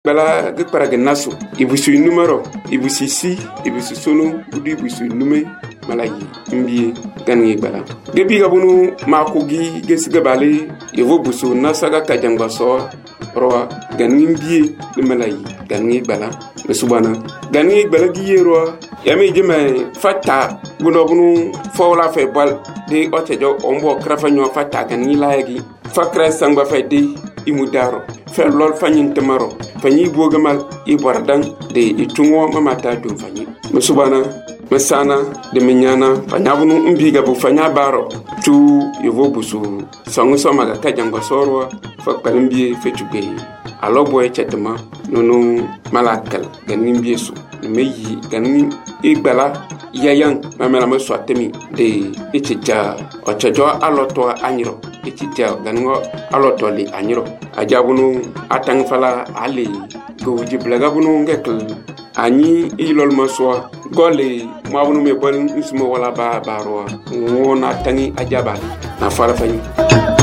Bala ge para ge naso ibusu numero ibusu si ibusu sono udi ibusu nume malayi mbi gangi bala ge bi gabunu makogi ge siga bale yevo busu nasaga kajangba so roa gangi mbi de malayi gangi bala subana gangi bala gi yero yami jeme fata bunu fawla fe bal de otejo ombo krafanyo fata gangi laagi fakra sangba fe de imudaro fe lol fanyin tamaro fanyi bogamal ibardang de itungo mamata dum fanyi musubana masana de minyana fanyabunu umbiga bu fanya baro tu yevo busu sangu somaga kajango sorwa fakpalimbi fetuge alobo echetema nono malakal ganin biesu meyi ganin igbala yayan mamela maso atemi de ichija ochojo aloto anyiro ichija ganingo aloto li anyiro ajabunu atang fala ali goji blagabunu ngekl ani ilol maso gole mabunu me bol ismo wala ba baro wona tangi ajaba na fala fanyi